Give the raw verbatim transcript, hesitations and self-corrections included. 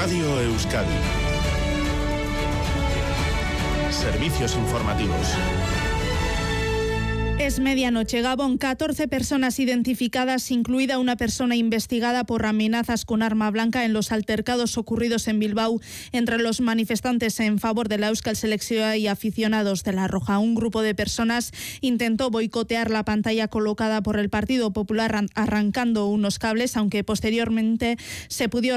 Radio Euskadi. Servicios informativos. Es medianoche. Gabón, catorce personas identificadas, incluida una persona investigada por amenazas con arma blanca en los altercados ocurridos en Bilbao entre los manifestantes en favor de la Euskal Selección y aficionados de la Roja. Un grupo de personas intentó boicotear la pantalla colocada por el Partido Popular arrancando unos cables, aunque posteriormente se pudo